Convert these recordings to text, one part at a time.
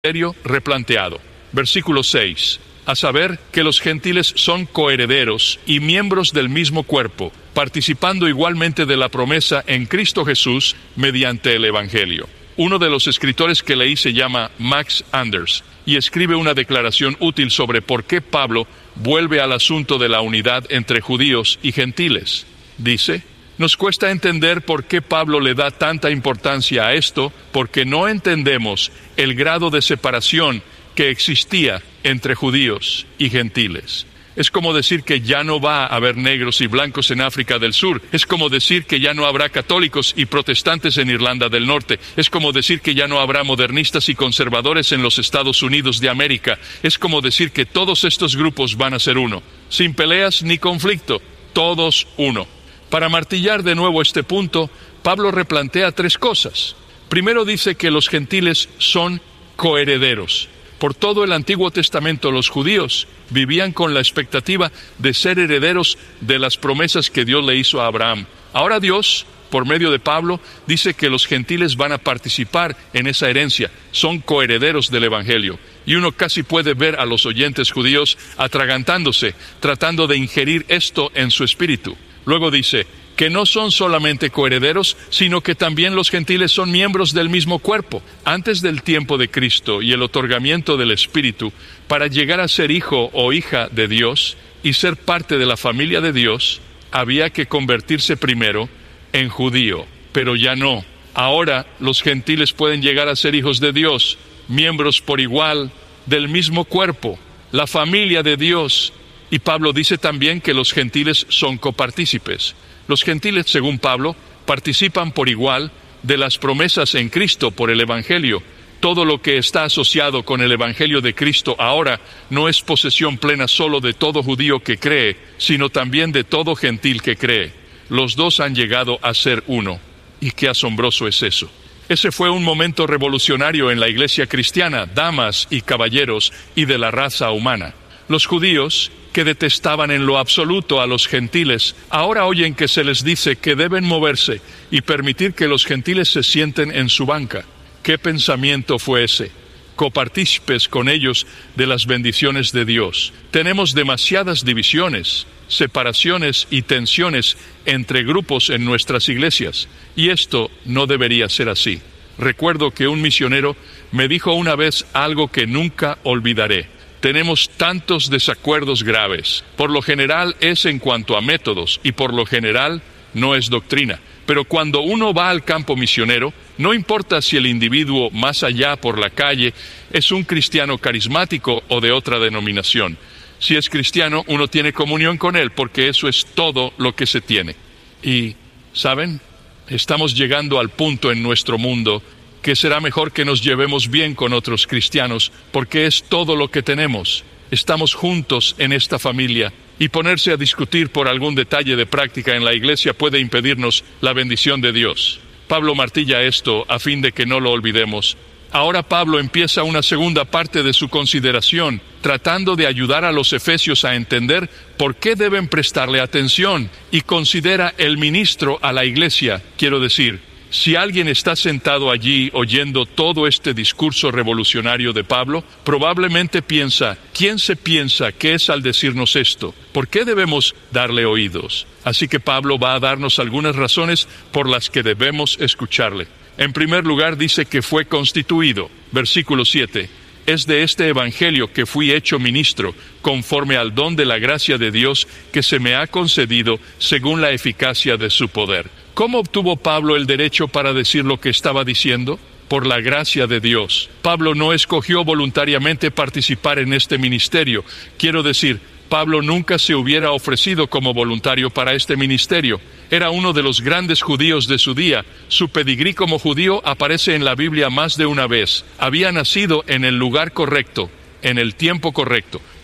ministerio replanteado. Versículo 6. A saber, que los gentiles son coherederos y miembros del mismo cuerpo, participando igualmente de la promesa en Cristo Jesús mediante el Evangelio. Uno de los escritores que leí se llama Max Anders y escribe una declaración útil sobre por qué Pablo vuelve al asunto de la unidad entre judíos y gentiles. Dice: nos cuesta entender por qué Pablo le da tanta importancia a esto, porque no entendemos el grado de separación que existía entre judíos y gentiles. Es como decir que ya no va a haber negros y blancos en África del Sur. Es como decir que ya no habrá católicos y protestantes en Irlanda del Norte. Es como decir que ya no habrá modernistas y conservadores en los Estados Unidos de América. Es como decir que todos estos grupos van a ser uno, sin peleas ni conflicto, todos uno. Para martillar de nuevo este punto, Pablo replantea tres cosas. Primero dice que los gentiles son coherederos. Por todo el Antiguo Testamento los judíos vivían con la expectativa de ser herederos de las promesas que Dios le hizo a Abraham. Ahora Dios, por medio de Pablo, dice que los gentiles van a participar en esa herencia, son coherederos del Evangelio. Y uno casi puede ver a los oyentes judíos atragantándose, tratando de ingerir esto en su espíritu. Luego dice que no son solamente coherederos, sino que también los gentiles son miembros del mismo cuerpo. Antes del tiempo de Cristo y el otorgamiento del Espíritu, para llegar a ser hijo o hija de Dios y ser parte de la familia de Dios, había que convertirse primero en judío, pero ya no. Ahora los gentiles pueden llegar a ser hijos de Dios, miembros por igual del mismo cuerpo, la familia de Dios. Y Pablo dice también que los gentiles son copartícipes. Los gentiles, según Pablo, participan por igual de las promesas en Cristo por el Evangelio. Todo lo que está asociado con el Evangelio de Cristo ahora no es posesión plena solo de todo judío que cree, sino también de todo gentil que cree. Los dos han llegado a ser uno. Y qué asombroso es eso. Ese fue un momento revolucionario en la iglesia cristiana, damas y caballeros, y de la raza humana. Los judíos, que detestaban en lo absoluto a los gentiles, ahora oyen que se les dice que deben moverse y permitir que los gentiles se sienten en su banca. ¿Qué pensamiento fue ese? Copartícipes con ellos de las bendiciones de Dios. Tenemos demasiadas divisiones, separaciones y tensiones entre grupos en nuestras iglesias, y esto no debería ser así. Recuerdo que un misionero me dijo una vez algo que nunca olvidaré. Tenemos tantos desacuerdos graves. Por lo general es en cuanto a métodos y por lo general no es doctrina. Pero cuando uno va al campo misionero, no importa si el individuo más allá por la calle es un cristiano carismático o de otra denominación. Si es cristiano, uno tiene comunión con él porque eso es todo lo que se tiene. Y, ¿saben? Estamos llegando al punto en nuestro mundo que será mejor que nos llevemos bien con otros cristianos, porque es todo lo que tenemos. Estamos juntos en esta familia, y ponerse a discutir por algún detalle de práctica en la iglesia puede impedirnos la bendición de Dios. Pablo martilla esto a fin de que no lo olvidemos. Ahora Pablo empieza una segunda parte de su consideración, tratando de ayudar a los efesios a entender por qué deben prestarle atención, y considera el ministro a la iglesia, quiero decir, si alguien está sentado allí oyendo todo este discurso revolucionario de Pablo, probablemente piensa, ¿quién se piensa que es al decirnos esto? ¿Por qué debemos darle oídos? Así que Pablo va a darnos algunas razones por las que debemos escucharle. En primer lugar dice que fue constituido. Versículo 7. Es de este evangelio que fui hecho ministro, conforme al don de la gracia de Dios que se me ha concedido según la eficacia de su poder. ¿Cómo obtuvo Pablo el derecho para decir lo que estaba diciendo? Por la gracia de Dios. Pablo no escogió voluntariamente participar en este ministerio. Quiero decir, Pablo nunca se hubiera ofrecido como voluntario para este ministerio. Era uno de los grandes judíos de su día. Su pedigrí como judío aparece en la Biblia más de una vez. Había nacido en el lugar correcto, en el tiempo correcto.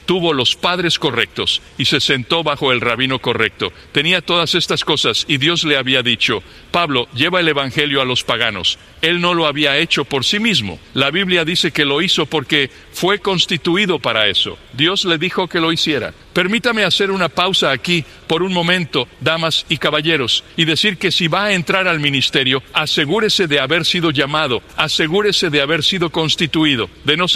tuvo los padres correctos y se sentó bajo el rabino correcto. Tenía todas estas cosas y Dios le había dicho: Pablo, lleva el evangelio a los paganos. Él no lo había hecho por sí mismo. La Biblia dice que lo hizo porque fue constituido para eso. Dios le dijo que lo hiciera. Permítame hacer una pausa aquí por un momento, damas y caballeros, y decir que si va a entrar al ministerio, asegúrese de haber sido llamado, asegúrese de haber sido constituido, de no ser